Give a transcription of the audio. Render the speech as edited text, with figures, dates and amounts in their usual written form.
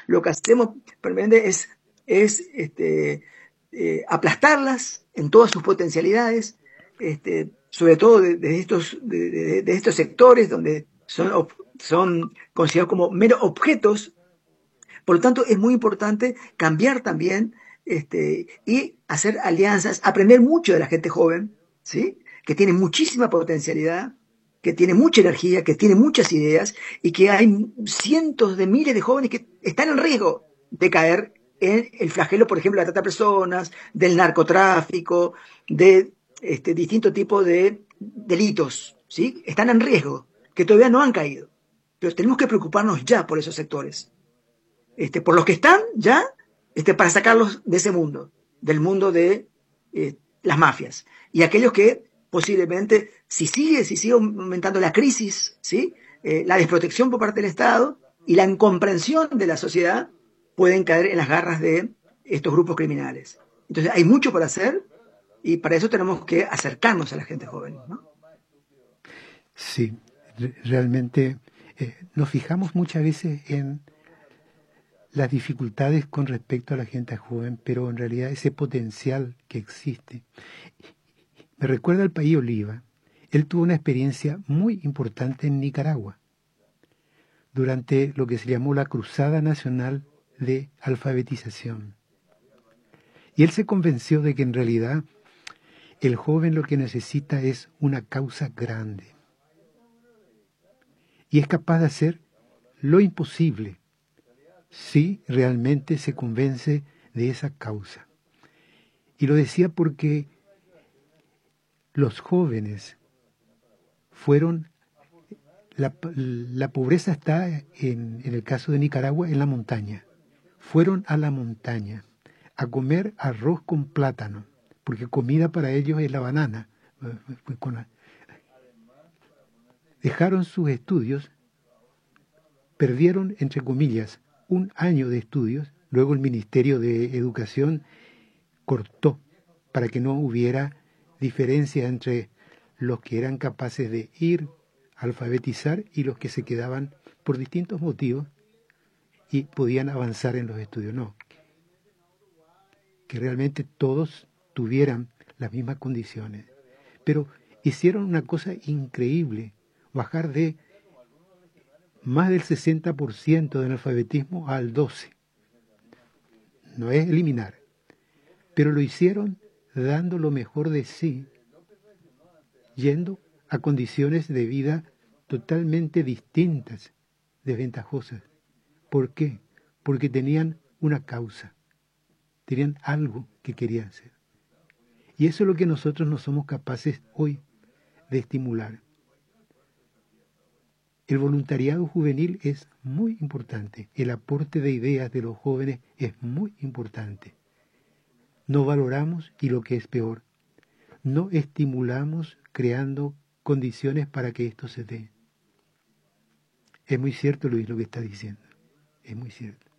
lo que hacemos permanente es aplastarlas en todas sus potencialidades, sobre todo de estos sectores donde son considerados como meros objetos. Por lo tanto, es muy importante cambiar también y hacer alianzas, aprender mucho de la gente joven, ¿sí? Que tiene muchísima potencialidad, que tiene mucha energía, que tiene muchas ideas y que hay cientos de miles de jóvenes que están en riesgo de caer en el flagelo, por ejemplo, de la trata de personas, del narcotráfico, de distintos tipos de delitos, ¿sí? Están en riesgo, que todavía no han caído. Pero tenemos que preocuparnos ya por esos sectores, por los que están ya, para sacarlos de ese mundo, del mundo de las mafias. Y aquellos que posiblemente, si sigue aumentando la crisis, ¿sí? La desprotección por parte del Estado y la incomprensión de la sociedad, pueden caer en las garras de estos grupos criminales. Entonces hay mucho por hacer y para eso tenemos que acercarnos a la gente joven, ¿no? Sí, realmente nos fijamos muchas veces en las dificultades con respecto a la gente joven, pero en realidad ese potencial que existe. Me recuerda al país Oliva. Él tuvo una experiencia muy importante en Nicaragua durante lo que se llamó la Cruzada Nacional de Alfabetización. Y él se convenció de que en realidad el joven lo que necesita es una causa grande. Y es capaz de hacer lo imposible si realmente se convence de esa causa. Y lo decía porque los jóvenes fueron, la pobreza está en el caso de Nicaragua en la montaña. Fueron a la montaña a comer arroz con plátano, porque comida para ellos es la banana. Dejaron sus estudios, perdieron, entre comillas, un año de estudios, luego el Ministerio de Educación cortó para que no hubiera diferencia entre los que eran capaces de ir a alfabetizar y los que se quedaban por distintos motivos y podían avanzar en los estudios. No, que realmente todos tuvieran las mismas condiciones. Pero hicieron una cosa increíble, bajar de más del 60% del analfabetismo al 12%. No es eliminar, pero lo hicieron dando lo mejor de sí, yendo a condiciones de vida totalmente distintas, desventajosas. ¿Por qué? Porque tenían una causa, tenían algo que querían hacer. Y eso es lo que nosotros no somos capaces hoy de estimular. El voluntariado juvenil es muy importante, el aporte de ideas de los jóvenes es muy importante. No valoramos y lo que es peor, no estimulamos creando condiciones para que esto se dé. Es muy cierto, Luis, lo que está diciendo. Es muy cierto.